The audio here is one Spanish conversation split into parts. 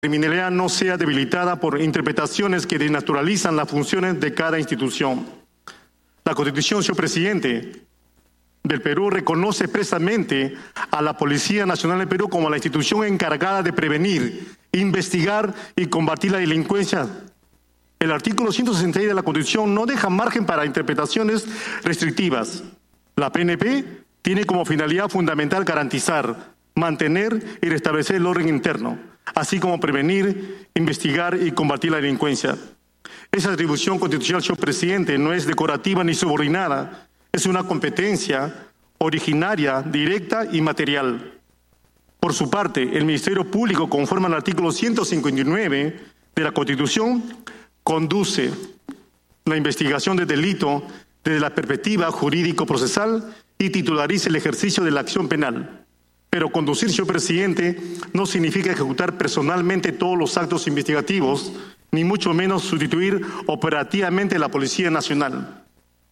criminalidad no sea debilitada por interpretaciones que desnaturalizan las funciones de cada institución. La Constitución, señor presidente, del Perú reconoce expresamente a la Policía Nacional del Perú como la institución encargada de prevenir, investigar y combatir la delincuencia. El artículo 166 de la Constitución no deja margen para interpretaciones restrictivas. La PNP tiene como finalidad fundamental garantizar, mantener y restablecer el orden interno, así como prevenir, investigar y combatir la delincuencia. Esa atribución constitucional, señor presidente, no es decorativa ni subordinada, es una competencia originaria, directa y material. Por su parte, el Ministerio Público, conforme al artículo 159 de la Constitución, conduce la investigación de delito desde la perspectiva jurídico-procesal y titulariza el ejercicio de la acción penal. Pero conducir, señor presidente, no significa ejecutar personalmente todos los actos investigativos, ni mucho menos sustituir operativamente a la Policía Nacional.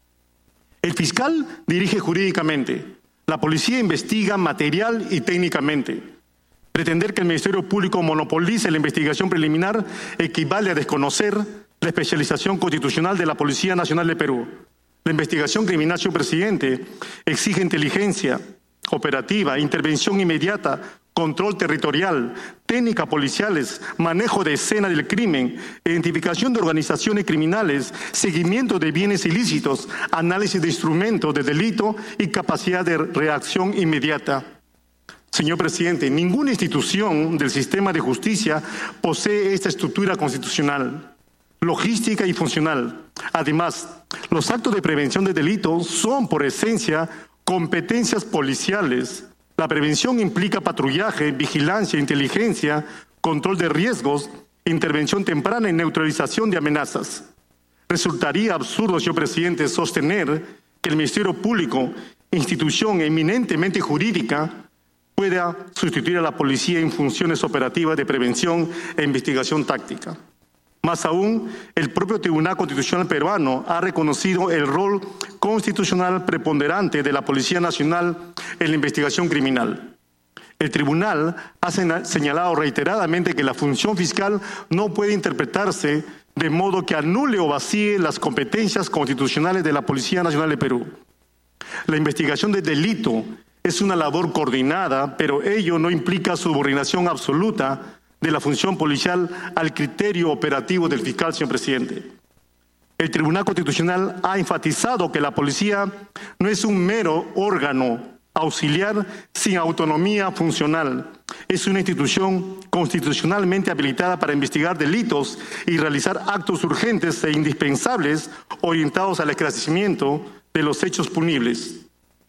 El fiscal dirige jurídicamente, la policía investiga material y técnicamente. Pretender que el Ministerio Público monopolice la investigación preliminar equivale a desconocer la especialización constitucional de la Policía Nacional de Perú. La investigación criminal, señor presidente, exige inteligencia operativa, intervención inmediata, control territorial, técnicas policiales, manejo de escena del crimen, identificación de organizaciones criminales, seguimiento de bienes ilícitos, análisis de instrumentos de delito y capacidad de reacción inmediata. Señor presidente, ninguna institución del sistema de justicia posee esta estructura constitucional, logística y funcional. Además, los actos de prevención de delitos son, por esencia, competencias policiales. La prevención implica patrullaje, vigilancia, inteligencia, control de riesgos, intervención temprana y neutralización de amenazas. Resultaría absurdo, señor presidente, sostener que el Ministerio Público, institución eminentemente jurídica, pueda sustituir a la policía en funciones operativas de prevención e investigación táctica. Más aún, el propio Tribunal Constitucional peruano ha reconocido el rol constitucional preponderante de la Policía Nacional en la investigación criminal. El tribunal ha señalado reiteradamente que la función fiscal no puede interpretarse de modo que anule o vacíe las competencias constitucionales de la Policía Nacional de Perú. La investigación de delito es una labor coordinada, pero ello no implica subordinación absoluta de la función policial al criterio operativo del fiscal, señor presidente. El Tribunal Constitucional ha enfatizado que la policía no es un mero órgano auxiliar sin autonomía funcional. Es una institución constitucionalmente habilitada para investigar delitos y realizar actos urgentes e indispensables orientados al esclarecimiento de los hechos punibles.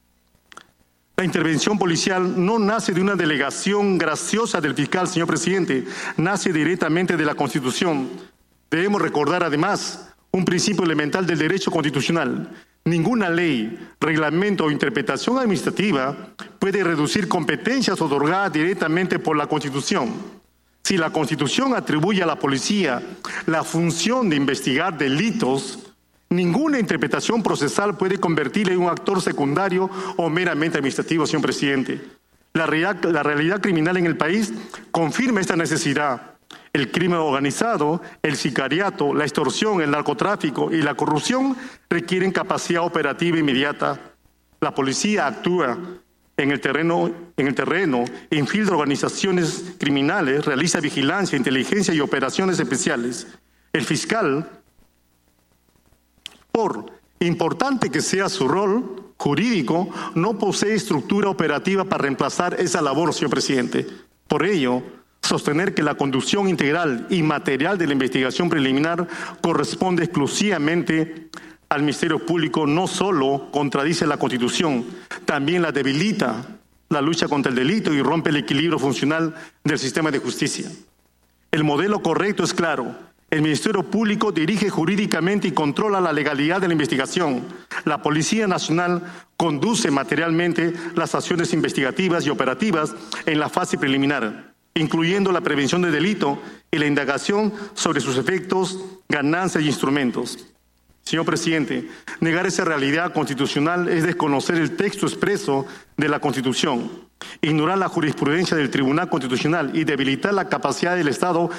La intervención policial no nace de una delegación graciosa del fiscal, señor presidente, nace directamente de la Constitución. Debemos recordar además un principio elemental del derecho constitucional. Ninguna ley, reglamento o interpretación administrativa puede reducir competencias otorgadas directamente por la Constitución. Si la Constitución atribuye a la policía la función de investigar delitos, ninguna interpretación procesal puede convertirle en un actor secundario o meramente administrativo, señor presidente. La realidad criminal en el país confirma esta necesidad. El crimen organizado, el sicariato, la extorsión, el narcotráfico y la corrupción requieren capacidad operativa inmediata. La policía actúa en el terreno, infiltra organizaciones criminales, realiza vigilancia, inteligencia y operaciones especiales. El fiscal, por importante que sea su rol jurídico, no posee estructura operativa para reemplazar esa labor, señor presidente. Por ello, sostener que la conducción integral y material de la investigación preliminar corresponde exclusivamente al Ministerio Público no solo contradice la Constitución, también la debilita la lucha contra el delito y rompe el equilibrio funcional del sistema de justicia. El modelo correcto es claro. El Ministerio Público dirige jurídicamente y controla la legalidad de la investigación. La Policía Nacional conduce materialmente las acciones investigativas y operativas en la fase preliminar, incluyendo la prevención de delito y la indagación sobre sus efectos, ganancias y instrumentos. Señor presidente, negar esa realidad constitucional es desconocer el texto expreso de la Constitución, ignorar la jurisprudencia del Tribunal Constitucional y debilitar la capacidad del Estado